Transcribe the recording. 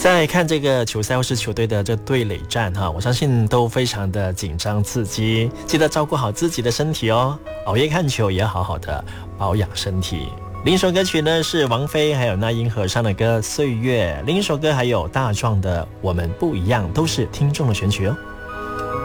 在看这个球赛或是球队的这对垒战哈，我相信都非常的紧张刺激，记得照顾好自己的身体哦。熬夜看球也要好好的保养身体。另一首歌曲呢是王菲还有那英合唱的歌《岁月》，另一首歌还有大壮的《我们不一样》，都是听众的选曲哦。